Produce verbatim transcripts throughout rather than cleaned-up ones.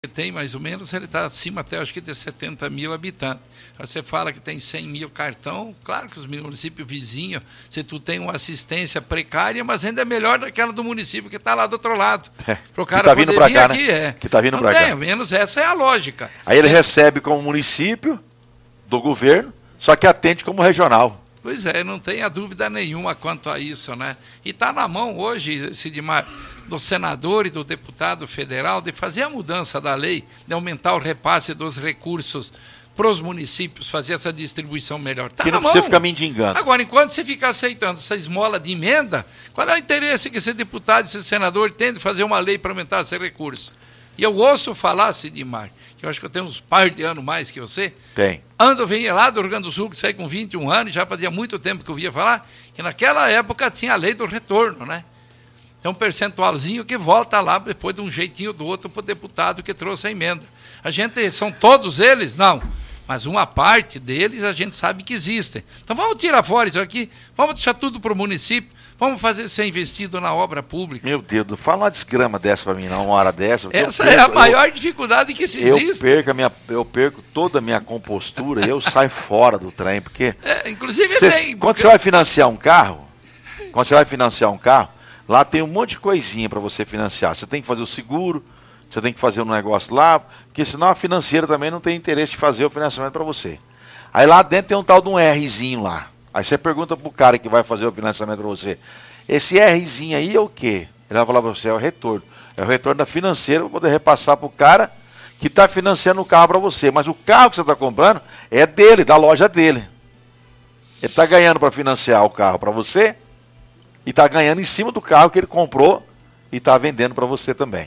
tem mais ou menos, ele está acima até, acho que de setenta mil habitantes. Você fala que tem cem mil cartão, claro que os municípios vizinhos, se tu tem uma assistência precária, mas ainda é melhor daquela do município que está lá do outro lado. É, Pro cara que está vindo para cá, aqui, né? É. Que está vindo para cá. Pelo menos essa é a lógica. Aí ele é. recebe como município do governo, só que atende como regional. Pois é, não tenha dúvida nenhuma quanto a isso, né? E está na mão hoje, Sidmar, do senador e do deputado federal de fazer a mudança da lei, de aumentar o repasse dos recursos para os municípios, fazer essa distribuição melhor. Tá que não na precisa mão. ficar mendigando. Agora, enquanto você fica aceitando essa esmola de emenda, qual é o interesse que esse deputado, esse senador tem de fazer uma lei para aumentar esse recurso? E eu ouço falar, Sidmar, que eu acho que eu tenho uns par de anos mais que você. Tem. Ando, vinha lá do Rio Grande do Sul, que saí com vinte e um anos, já fazia muito tempo que eu via falar, que naquela época tinha a lei do retorno, né? Tem um percentualzinho que volta lá depois de um jeitinho do outro para o deputado que trouxe a emenda. A gente, são todos eles? Não. Mas uma parte deles a gente sabe que existem. Então vamos tirar fora isso aqui, vamos deixar tudo para o município, vamos fazer ser investido na obra pública. Meu Deus, não fala uma desgrama dessa para mim não, uma hora dessa. Essa perco, é a maior eu, dificuldade que se eu existe. Perco a minha, eu perco toda a minha compostura e eu saio fora do trem, porque... É, inclusive cê, tem... Quando porque... você vai financiar um carro, quando você vai financiar um carro, lá tem um monte de coisinha para você financiar. Você tem que fazer o seguro, você tem que fazer um negócio lá, porque senão a financeira também não tem interesse de fazer o financiamento para você. Aí lá dentro tem um tal de um Rzinho lá. Aí você pergunta pro cara que vai fazer o financiamento para você, esse Rzinho aí é o quê? Ele vai falar para você, é o retorno. É o retorno da financeira para poder repassar pro cara que está financiando o carro para você. Mas o carro que você está comprando é dele, da loja dele. Ele está ganhando para financiar o carro para você e está ganhando em cima do carro que ele comprou e está vendendo para você também.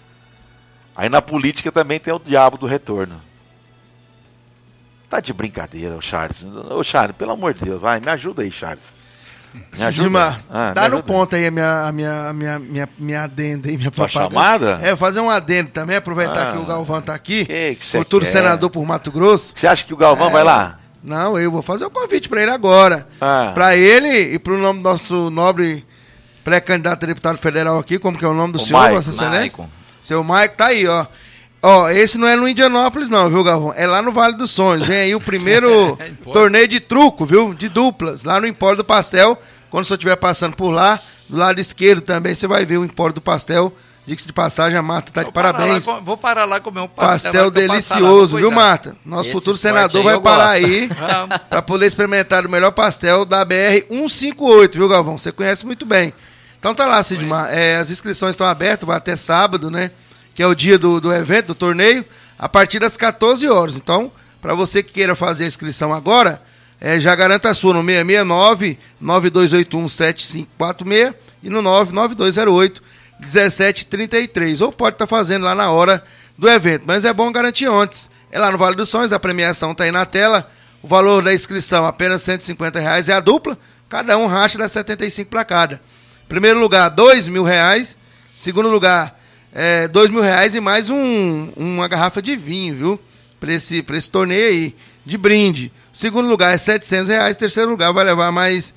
Aí na política também tem o diabo do retorno. Tá de brincadeira, o Charles. Ô Charles, pelo amor de Deus, vai, me ajuda aí, Charles. Me Sidmar, ah, tá no ajuda. ponto aí a minha, a minha, a minha, minha, minha adenda aí, minha Tua propaganda. chamada? É, fazer um adendo também, aproveitar Ah, que o Galvão tá aqui, que que cê futuro quer? senador por Mato Grosso. Você acha que o Galvão É, vai lá? Não, eu vou fazer o convite para ele agora. Ah. Para ele e pro nome do nosso nobre pré-candidato a deputado federal aqui, como que é o nome do O senhor, Maicon, Vossa Excelência? Maicon. Seu Maicon, tá aí, ó. Ó, esse não é no Indianópolis não, viu, Galvão? É lá no Vale dos Sonhos. Vem aí o primeiro torneio de truco, viu? De duplas, lá no Empório do Pastel. Quando você estiver passando por lá, do lado esquerdo também, você vai ver o Empório do Pastel. Diga-se de passagem, a Marta tá de Vou parar parabéns. lá, vou parar lá comer um pastel. Pastel lá, que eu delicioso, lá, viu, cuidar. Marta? Nosso Esse futuro esporte senador aí vai eu parar gosto. aí Vamos. para poder experimentar o melhor pastel da B R cento e cinquenta e oito, viu, Galvão? Você conhece muito bem. Então tá lá, Sidmar. É, as inscrições estão abertas, vai até sábado, né? Que é o dia do, do evento, do torneio, a partir das quatorze horas. Então, para você que queira fazer a inscrição agora, é, já garanta a sua no seis seis nove, nove dois oito um, sete cinco quatro seis e no nove nove dois zero oito, um sete três três. Ou pode estar fazendo lá na hora do evento. Mas é bom garantir antes. É lá no Vale dos Sonhos, a premiação está aí na tela. O valor da inscrição apenas cento e cinquenta reais é a dupla. Cada um racha dá setenta e cinco para cada. Primeiro lugar, dois mil reais. Segundo lugar, é, dois mil reais e mais um, uma garrafa de vinho, viu? Para esse, pra esse torneio aí, de brinde. Segundo lugar é setecentos reais. Terceiro lugar vai levar mais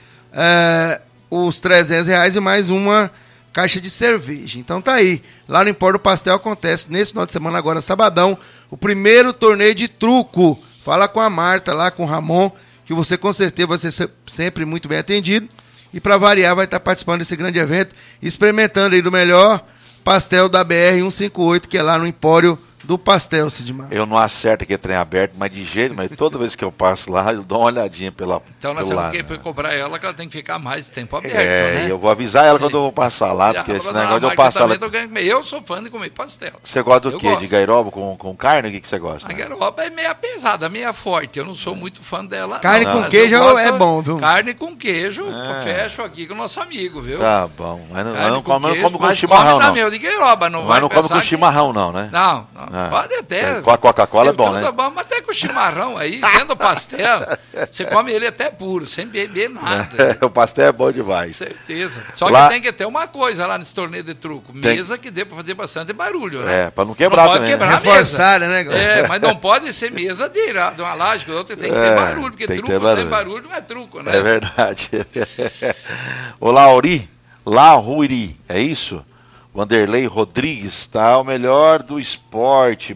é, os trezentos reais e mais uma caixa de cerveja. Então tá aí. Lá no Empório do Pastel acontece nesse final de semana, agora sabadão, o primeiro torneio de truco. Fala com a Marta lá, com o Ramon, que você com certeza vai ser sempre muito bem atendido. E para variar, vai estar participando desse grande evento, experimentando aí do melhor pastel da B R cento e cinquenta e oito, que é lá no Empório do Pastel, Sidmar. Eu não acerto que é trem aberto, mas de jeito, mas toda vez que eu passo lá, eu dou uma olhadinha pela, Então nós pelo temos lado. que né? cobrar ela que ela tem que ficar mais tempo aberto, É, né? eu vou avisar ela quando eu vou passar lá, Já, porque esse dona negócio de eu Marta passar lá... também tô querendo comer. Eu sou fã de comer pastel. Você gosta do Eu quê? gosto. De gairoba com, com carne? O que, que você gosta? A garoba é meia pesada, meia forte. Eu não sou muito fã dela. Carne não, com mas queijo eu gosto- é bom, viu? Carne com queijo, É. fecho aqui com o nosso amigo, viu? Tá bom, mas não, mas Carne não com come, não queijo, come com mas chimarrão, come na não. meu de gueiroba, não Mas vai não come pensar com que- chimarrão, não, né? Não, não. Ah. Pode até. É, com a Coca-Cola é bom, Tudo né? bom, mas até com chimarrão aí, sendo pastel, você come ele até puro, sem beber nada. É, o pastel é bom demais. Certeza. Só Lá- que tem que ter uma coisa lá nesse torneio de truco. Mesa que dê pra fazer bastante barulho, né? É, pra não quebrar não pode também. quebrar né? a mesa. Reforçada, né, Galvão? É, mas não pode ser mesa de, ira- de uma laje, que o outro tem que ter É, barulho, porque tem que truco ter barulho. sem barulho não é truco, né? É verdade. O Lauri, Lauri, é isso? Vanderlei Rodrigues, tá? O melhor do esporte.